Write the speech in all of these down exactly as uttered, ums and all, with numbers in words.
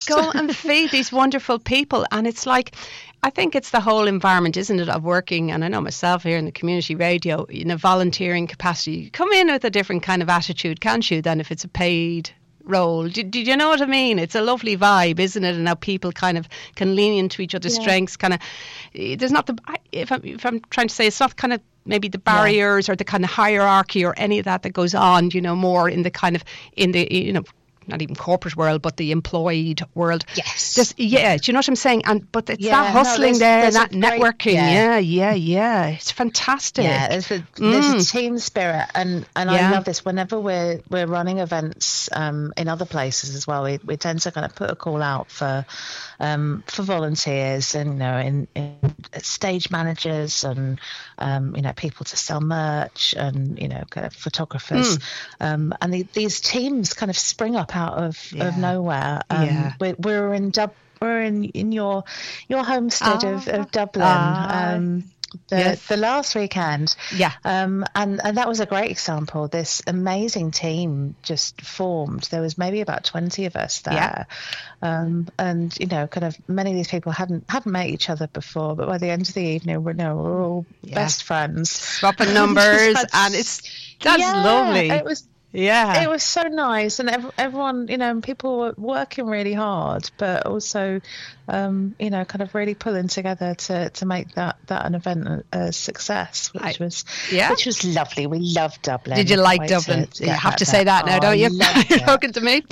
go and feed these wonderful people. And it's like, I think it's the whole environment, isn't it, of working, and I know myself here in the community radio, in a volunteering capacity. You come in with a different kind of attitude, can't you, than if it's a paid role. Do, do you know what I mean? It's a lovely vibe, isn't it? And how people kind of can lean into each other's yeah. strengths. Kind of, there's not the, if I'm, if I'm trying to say, it's not kind of maybe the barriers yeah. or the kind of hierarchy or any of that that goes on, you know, more in the kind of, in the, you know, not even corporate world, but the employed world. Yes. Just, yeah, do you know what I'm saying? And but it's yeah, that hustling no, there's, there, there's that great, networking. Yeah. yeah, yeah, yeah. It's fantastic. Yeah, there's a, there's mm. a team spirit, and, and yeah. I love this. Whenever we're we're running events um, in other places as well, we, we tend to kind of put a call out for um, for volunteers, and you know, in, in stage managers, and um, you know, people to sell merch, and you know, kind of photographers, mm. um, and the, these teams kind of spring up out of, yeah. of nowhere. Um, yeah. we're, we're in Dub- we're in, in your your homestead oh. of, of Dublin. Uh, um, the, yes. the last weekend, yeah, um, and and that was a great example. This amazing team just formed. There was maybe about twenty of us there, yeah. um, and you know, kind of many of these people hadn't hadn't met each other before, but by the end of the evening, we're no, we're all yeah. best friends, swapping numbers, had, and it's that's yeah, lovely. It was. Yeah, it was so nice, and ev- everyone, you know, people were working really hard, but also, um, you know, kind of really pulling together to, to make that, that an event a, a success, which I, was yeah. which was lovely. We loved Dublin. Did you like Dublin? To, to you have to there. say that now, oh, don't you? You're talking to me.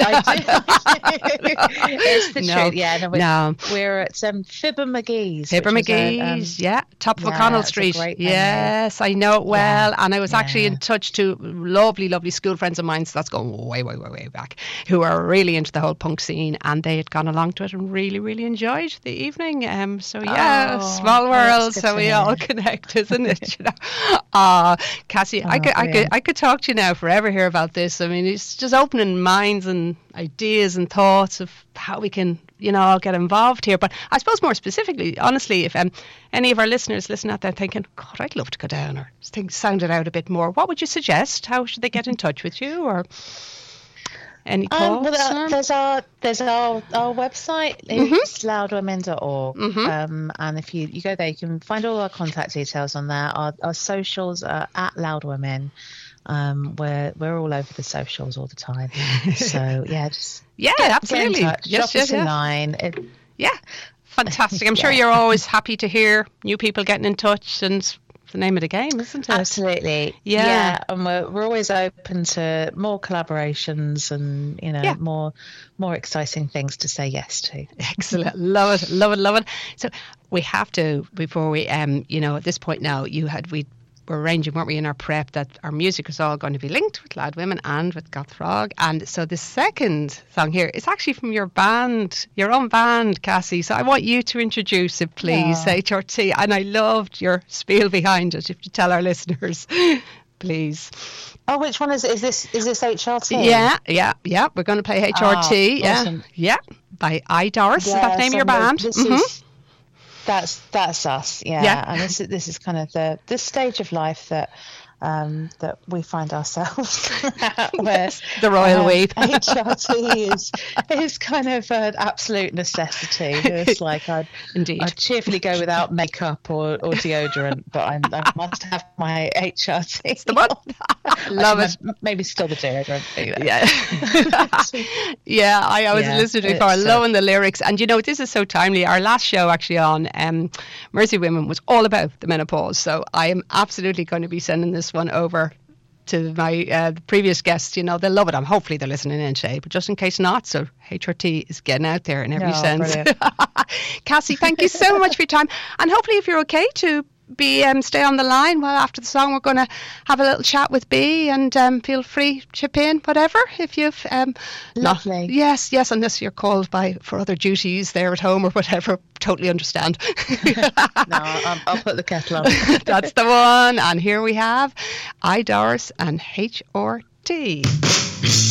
I do. It's the no. truth. Yeah, no, we're, no. we're at um, Fibber McGee's. Fibber McGee's, a, um, yeah, top of yeah, O'Connell Street. Yes, I know it well, yeah. and I was yeah. actually in touch to lovely, lovely school friends of mine. So that's going way, way, way, way back, who are really into the whole punk scene, and they had gone along to it and really, really enjoyed the evening. Um, so yeah, oh, small world, so we all connect, isn't it? You know, ah, uh, Cassie, oh, I could, I could, I could talk to you now forever here about this. I mean, it's just opening minds and ideas and thoughts of how we can, you know, all get involved here. But I suppose more specifically, honestly, if um, any of our listeners listen out there thinking, God, I'd love to go down, or think, sound it out a bit more, what would you suggest? How should they get in touch with you, or any thoughts? Um, well, there's our there's our, our website. Mm-hmm. It's loud women dot org, mm-hmm. um, and if you, you go there, you can find all our contact details on there. Our, our socials are at loudwomen. Um, we're we're all over the socials all the time. So yeah, just yeah, get, absolutely. Get in touch, yes, drop yes, us a yes. line. It, yeah, fantastic. I'm yeah. sure you're always happy to hear new people getting in touch, and it's the name of the game, isn't it? Absolutely. Yeah. Yeah, and we're we're always open to more collaborations and you know yeah. more more exciting things to say yes to. Excellent. Love it. Love it. Love it. So we have to, before we um you know at this point now, you had we were arranging, weren't we, in our prep, that our music is all going to be linked with Loud Women and with Goth Frog. And so the second song here is actually from your band, your own band, Cassie. So I want you to introduce it, please, yeah. H R T. And I loved your spiel behind it, if you tell our listeners, please. Oh, which one is it? Is this, is this H R T? Yeah, yeah, yeah. We're going to play H R T. Oh, awesome. Yeah, yeah. By I Doris. Yeah, is that the name of your band? This mm-hmm. is, That's that's us, yeah. yeah. And this is this is kind of the this stage of life that um, that we find ourselves at, where the royal um, weave. H R T is is kind of an absolute necessity. It's like I'd indeed I'd cheerfully go without makeup or, or deodorant, but I'm, I must have my H R T. It's the one. Love it. Maybe still the deodorant. You know. Yeah, yeah. I, I was yeah, listening to it before, loving the lyrics, and you know this is so timely. Our last show actually on um, Mercy Women was all about the menopause, so I am absolutely going to be sending this one over to my uh, previous guests. You know, they'll love it. I'm hopefully they're listening in today, but just in case not, so H R T is getting out there in every oh, sense. Cassie, thank you so much for your time, and hopefully if you're okay to be um, stay on the line. Well, after the song we're going to have a little chat with B, and um, feel free to chip in whatever if you've um, lovely not, yes yes unless you're called by for other duties there at home or whatever. Totally understand. No, I'll, I'll put the kettle on. That's the one. And here we have I Doris and H R T.